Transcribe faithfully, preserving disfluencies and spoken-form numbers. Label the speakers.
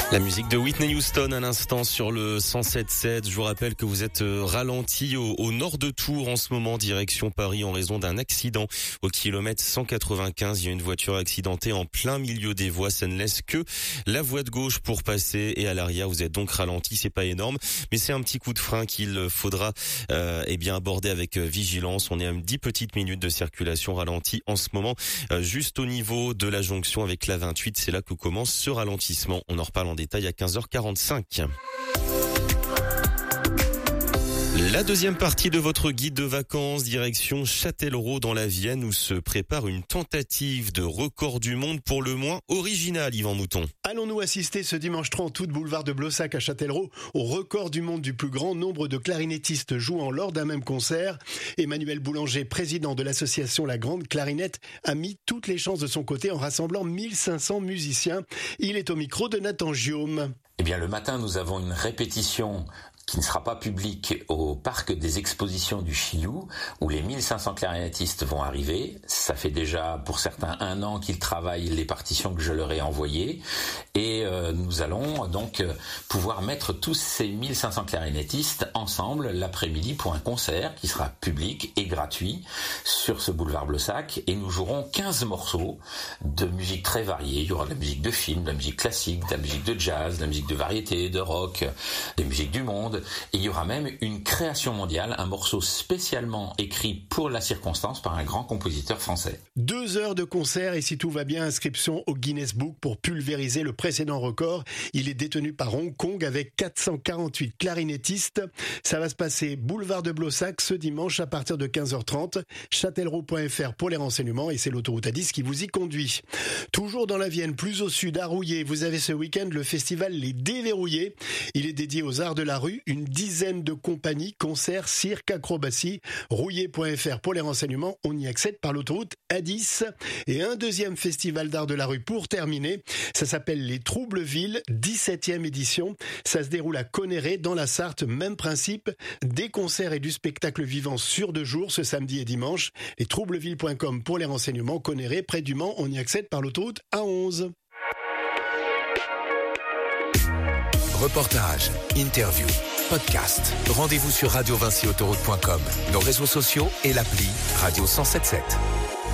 Speaker 1: La musique de Whitney Houston à l'instant sur le cent sept sept. Je vous rappelle que vous êtes ralenti au, au nord de Tours en ce moment, direction Paris, en raison d'un accident au kilomètre cent quatre-vingt-quinze. Il y a une voiture accidentée en plein milieu des voies. Ça ne laisse que la voie de gauche pour passer et à l'arrière, vous êtes donc ralenti. C'est pas énorme, mais c'est un petit coup de frein qu'il faudra euh, eh bien aborder avec vigilance. On est à dix petites minutes de circulation ralentie en ce moment, euh, juste au niveau de la jonction avec la vingt-huit. C'est là que commence ce ralentissement. On en reparle en détail à quinze heures quarante-cinq. La deuxième partie de votre guide de vacances, direction Châtellerault dans la Vienne, où se prépare une tentative de record du monde pour le moins original, Yvan Mouton.
Speaker 2: Allons-nous assister ce dimanche trente août, boulevard de Blossac à Châtellerault, au record du monde du plus grand nombre de clarinettistes jouant lors d'un même concert. Emmanuel Boulanger, président de l'association La Grande Clarinette, a mis toutes les chances de son côté en rassemblant mille cinq cents musiciens. Il est au micro de Nathan Giaume.
Speaker 3: Eh bien, le matin, nous avons une répétition qui ne sera pas publique au parc des expositions du Chilou, où les mille cinq cents clarinettistes vont arriver. Ça fait déjà, pour certains, un an qu'ils travaillent les partitions que je leur ai envoyées. Et euh, nous allons donc euh, pouvoir mettre tous ces mille cinq cents clarinettistes ensemble l'après-midi pour un concert qui sera public et gratuit sur ce boulevard Blossac. Et nous jouerons quinze morceaux de musique très variée. Il y aura de la musique de film, de la musique classique, de la musique de jazz, de la musique de variété, de rock, des musiques du monde. Et il y aura même une création mondiale, un morceau spécialement écrit pour la circonstance par un grand compositeur français.
Speaker 2: Deux heures de concert et si tout va bien, inscription au Guinness Book pour pulvériser le précédent record. Il est détenu par Hong Kong avec quatre cent quarante-huit clarinettistes. Ça va se passer boulevard de Blossac ce dimanche à partir de quinze heures trente. Châtellerault point f r pour les renseignements et c'est l'autoroute A dix qui vous y conduit. Toujours dans la Vienne, plus au sud, à Rouillé, vous avez ce week-end le festival Les Déverrouillés. Il est dédié aux arts de la rue. Une dizaine de compagnies, concerts, cirque, acrobatie. Rouillé point f r pour les renseignements. On y accède par l'autoroute A dix. Et un deuxième festival d'art de la rue pour terminer. Ça s'appelle les Troubleville, dix-septième édition. Ça se déroule à Conneré, dans la Sarthe. Même principe. Des concerts et du spectacle vivant sur deux jours, ce samedi et dimanche. Les troubleville point com pour les renseignements. Conneré, près du Mans. On y accède par l'autoroute A onze.
Speaker 4: Reportage, interview, podcast. Rendez-vous sur radio vinci autoroute point com, nos réseaux sociaux et l'appli Radio cent soixante-dix-sept.